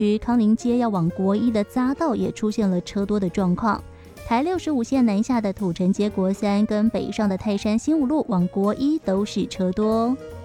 于康宁街要往国一的匝道也出现了车多的状况。台65线南下的土城街国三跟北上的泰山新五路往国一都是车多。